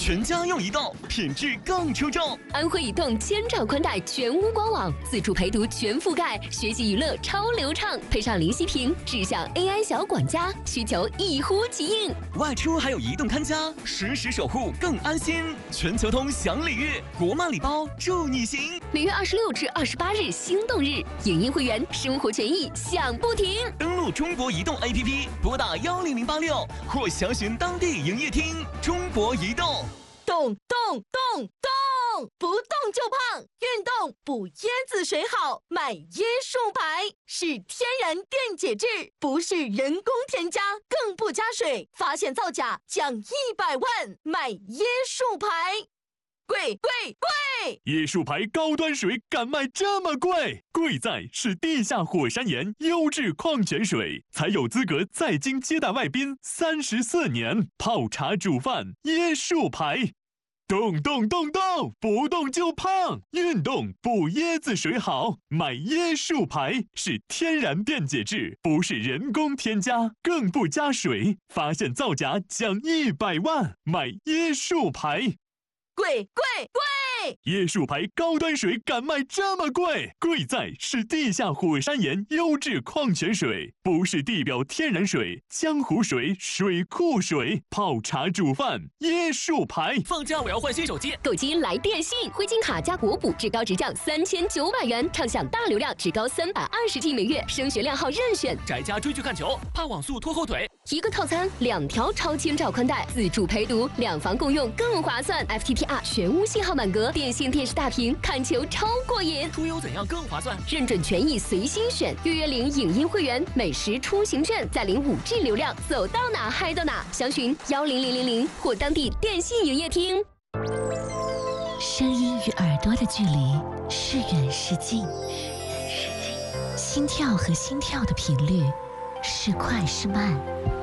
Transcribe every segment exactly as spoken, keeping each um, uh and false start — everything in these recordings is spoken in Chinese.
全家用移动，品质更出众。 安徽移动千兆宽带全屋官网，自助陪读全覆盖，学习娱乐超流畅，配上灵犀屏，智享 A I 小管家，需求一呼即应。 外出还有移动看家，实时守护更安心。全球通享礼遇，国漫礼包助你行。 每月二十六至二十八日心动日，影音会员生活权益享不停。 登录中国移动 A P P， 拨打幺零零八六或详询当地营业厅。中国移动， 动动动动，不动就胖，运动补椰子水好，买椰树牌是天然电解质，不是人工添加，更不加水，发现造假奖一百万，买椰树牌。贵贵贵！ 椰树牌高端水敢卖这么贵？贵在是地下火山岩优质矿泉水，才有资格在京接待外宾三十四年。泡茶煮饭，椰树牌。动动动动，不动就胖，运动补椰子水好，买椰树牌是天然电解质，不是人工添加，更不加水，发现造假奖一百万，买椰树牌。 贵贵贵！ 椰树牌高端水敢卖这么贵？贵在是地下火山岩优质矿泉水，不是地表天然水、江湖水、水库水。泡茶煮饭，椰树牌。 放假我要换新手机， 购机来电信，灰金卡加国补，至高直降三千九百元，畅享大流量，至高三百二十 G 每月，升学量号任选。 宅家追剧看球，怕网速拖后腿。 一个套餐，两条超千兆宽带，自助陪读，两房共用更划算。F T T R 全屋信号满格，电信电视大屏，看球超过瘾。 出游怎样更划算？ 认准权益随心选，月月领影音会员，美食出行券，再领 五 G 流量，走到哪嗨到哪。详询幺零零零零或当地电信营业厅。 声音与耳朵的距离是远是近，心跳和心跳的频率是快是慢，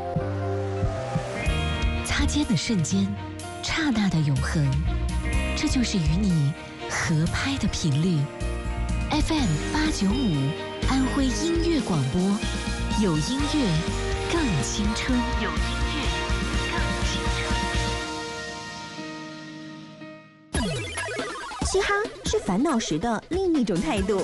擦肩的瞬间，刹那的永恒，这就是与你合拍的频率。 F M 八九五安徽音乐广播，有音乐更青春，有音乐更青春。 嘻哈是烦恼时的另一种态度，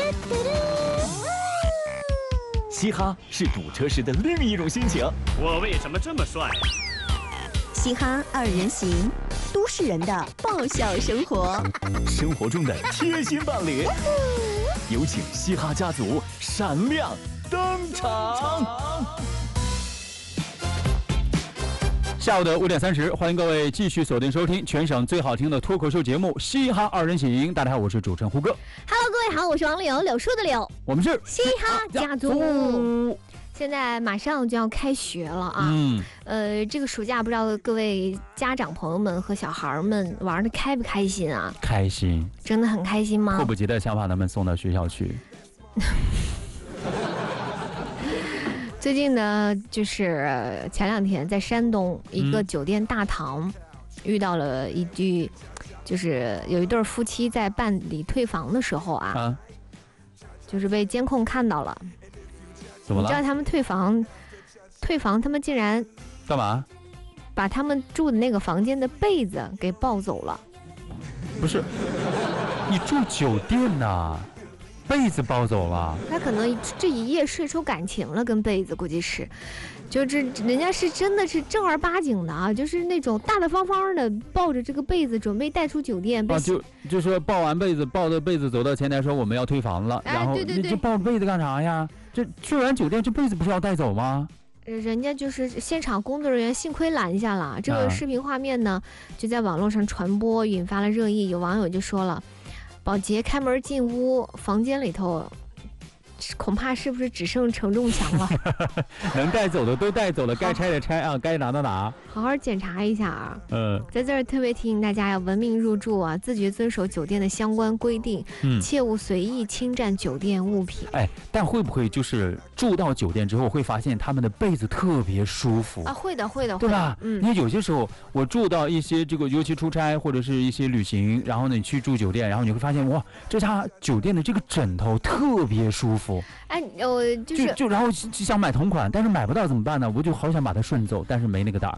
嘻哈是堵车时的另一种心情。 我为什么这么帅？ 嘻哈二人行，都市人的爆笑生活， 生活中的贴心伴侣。有请嘻哈家族闪亮登场。 下午的五点三十，欢迎各位继续锁定收听全省最好听的脱口秀节目《嘻哈二人行》。大家好，我是主持人胡歌。 Hello， 各位好，我是王柳，柳树的柳， 我们是嘻哈家族。现在马上就要开学了啊，嗯，呃，这个暑假不知道各位家长朋友们和小孩们玩的开不开心啊？ 开心， 真的很开心吗？ 迫不及待想把他们送到学校去。 最近呢，就是前两天在山东一个酒店大堂、嗯、遇到了一句，就是有一对夫妻在办理退房的时候啊，啊就是被监控看到了。 怎么了？ 你知道他们退房，退房他们竟然干嘛？ 把他们住的那个房间的被子给抱走了。 不是，你住酒店呐，被子抱走了？ 他可能这一夜睡出感情了，跟被子估计是，就这人家是真的是正儿八经的啊，就是那种大大方方的抱着这个被子准备带出酒店。 啊，就就说抱完被子，抱着被子走到前台说我们要退房了， 哎、 然后对对对， 你这抱着被子干啥呀？这去完酒店，这被子不是要带走吗？ 人家就是现场工作人员幸亏拦下了。这个视频画面呢，就在网络上传播，引发了热议。有网友就说了，保洁开门进屋，房间里头恐怕是不是只剩承重墙了？ 能带走的都带走了，该拆的拆啊，该拿的拿， 好好检查一下啊。 嗯， 在这儿特别提醒大家要文明入住啊，自觉遵守酒店的相关规定，嗯，切勿随意侵占酒店物品。 哎，但会不会就是住到酒店之后会发现他们的被子特别舒服啊？会的，会的， 对吧？ 嗯， 因为有些时候我住到一些这个，尤其出差或者是一些旅行，然后呢你去住酒店，然后你会发现哇，这家酒店的这个枕头特别舒服。 哎，我就是就就然后就想买同款，但是买不到怎么办呢？我就好想把它顺走，但是没那个胆儿。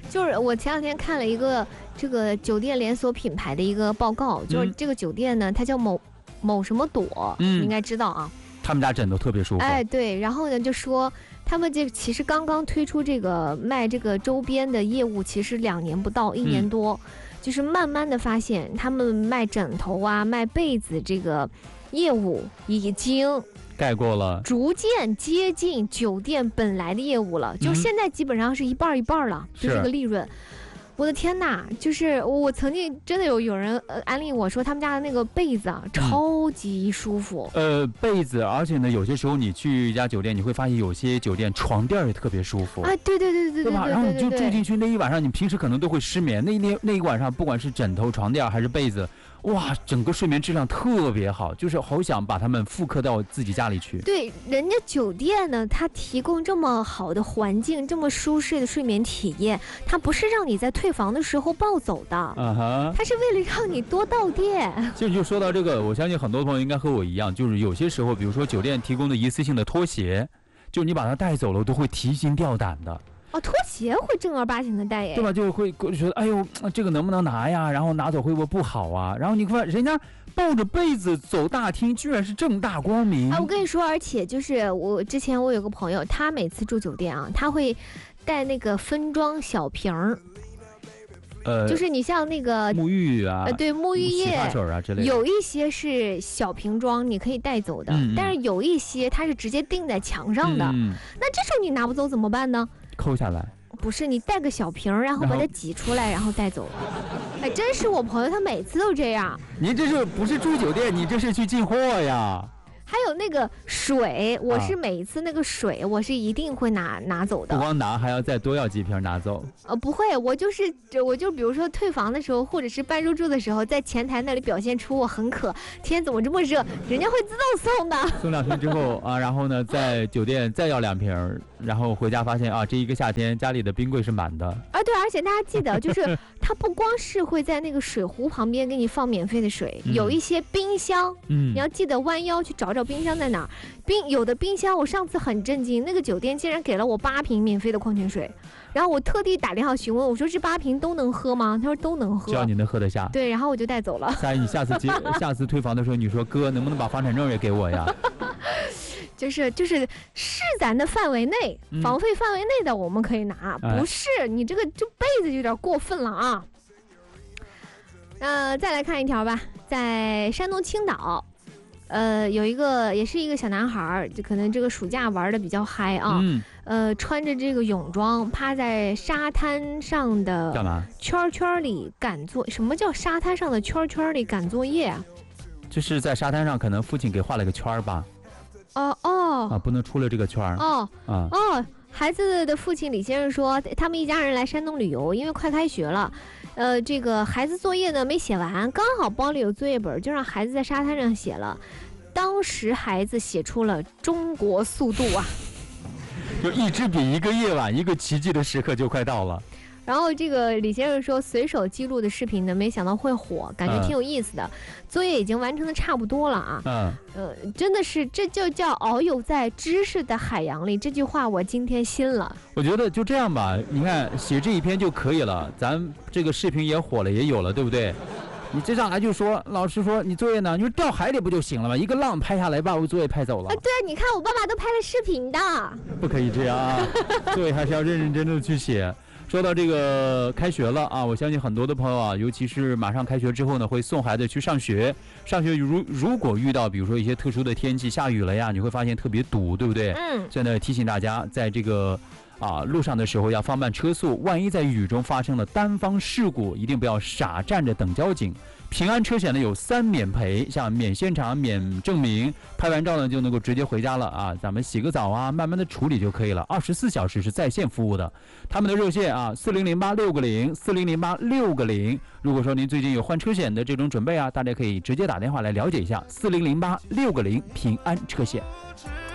就是我前两天看了一个这个酒店连锁品牌的一个报告，就是这个酒店呢，它叫某某什么朵， 嗯， 你应该知道啊。 他们家枕头特别舒服。 哎，对，然后呢就说他们这其实刚刚推出这个卖这个周边的业务，其实两年不到，一年多，嗯、就是慢慢的发现他们卖枕头啊、卖被子这个业务已经盖过了， 逐渐接近酒店本来的业务了，就现在基本上是一半一半了，就这个利润。我的天哪！就是我曾经真的有有人呃安利我说他们家的那个被子啊，超级舒服。 嗯、呃，被子，而且呢，有些时候你去一家酒店，你会发现有些酒店床垫也特别舒服。 哎，对对对对对对吧？然后你就住进去那一晚上，你平时可能都会失眠，那一天那一晚上，不管是枕头、床垫还是被子。哇，整个睡眠质量特别好，就是好想把它们复刻到自己家里去。 对，人家酒店呢，它提供这么好的环境，这么舒适的睡眠体验，它不是让你在退房的时候暴走的， 啊哈， 它是为了让你多到店。 其实就说到这个，我相信很多朋友应该和我一样，就是有些时候，比如说酒店提供的一次性的拖鞋，就你把它带走了，都会提心吊胆的。 哦，拖鞋会正儿八经的带耶， 对吧？就会觉得哎呦，这个能不能拿呀？然后拿走会不会不好啊？然后你看人家抱着被子走大厅，居然是正大光明。 啊，我跟你说，而且就是我之前我有个朋友，他每次住酒店啊，他会带那个分装小瓶儿。呃，就是你像那个沐浴啊， 呃，对，沐浴液、 洗发水啊之类的， 有一些是小瓶装，你可以带走的， 嗯嗯， 但是有一些它是直接钉在墙上的。 嗯， 那这时候你拿不走怎么办呢？ 抠下来。 不是，你带个小瓶，然后把它挤出来，然后带走。哎，真是我朋友，他每次都这样。 您这是不是住酒店？你这是去进货呀？ 还有那个水，我是每一次那个水，我是一定会拿拿走的。 不光拿，还要再多要几瓶拿走。 呃，不会，我就是我就比如说退房的时候，或者是办入住的时候，在前台那里表现出我很渴，天怎么这么热，人家会自动送的。 送两瓶之后啊，然后呢，在酒店再要两瓶，然后回家发现啊，这一个夏天家里的冰柜是满的。 啊，对，而且大家记得，就是它不光是会在那个水壶旁边给你放免费的水，嗯、有一些冰箱，嗯，你要记得弯腰去找找冰箱在哪儿。冰有的冰箱，我上次很震惊，那个酒店竟然给了我八瓶免费的矿泉水，然后我特地打电话询问，我说这八瓶都能喝吗？他说都能喝， 只要你能喝得下。 对，然后我就带走了。 三姨，你下次接下次退房的时候，你说哥能不能把房产证也给我呀？ 就是就是是咱的范围内，房费范围内的我们可以拿，嗯、不是你这个这被子有点过分了啊。呃，再来看一条吧，在山东青岛。呃，有一个也是一个小男孩，就可能这个暑假玩的比较嗨啊，嗯、呃，穿着这个泳装趴在沙滩上的干嘛？ 圈圈里赶作，什么叫沙滩上的圈圈里赶作业啊？ 就是在沙滩上，可能父亲给画了个圈吧。 哦哦啊，不能出了这个圈儿。 哦啊哦，孩子的父亲李先生说，他们一家人来山东旅游，因为快开学了。呃，这个孩子作业呢没写完，刚好包里有作业本，就让孩子在沙滩上写了。当时孩子写出了中国速度啊， 就一支笔一个夜晚，一个奇迹的时刻就快到了。 然后这个李先生说，随手记录的视频呢，没想到会火，感觉挺有意思的。嗯、作业已经完成的差不多了啊。嗯。呃，真的是，这就叫遨游在知识的海洋里。这句话我今天信了。 我觉得就这样吧，你看写这一篇就可以了，咱这个视频也火了，也有了，对不对？你这上来就说，老师说你作业呢，你说掉海里不就行了吗？一个浪拍下来把我作业拍走了。 啊，对啊，你看我爸爸都拍了视频的。 不可以这样啊，作业还是要认认真真的去写。说到这个开学了啊，我相信很多的朋友啊，尤其是马上开学之后呢，会送孩子去上学。上学如如果遇到比如说一些特殊的天气，下雨了呀，你会发现特别堵，对不对？嗯。所以呢，提醒大家，在这个啊路上的时候要放慢车速，万一在雨中发生了单方事故，一定不要傻站着等交警。平安车险呢有三免赔，像免现场、免证明，拍完照呢就能够直接回家了啊，咱们洗个澡啊，慢慢的处理就可以了。二十四小时是在线服务的，他们的热线啊，四零零八六个零，四零零八六个零。如果说您最近有换车险的这种准备啊，大家可以直接打电话来了解一下，四零零八六个零平安车险。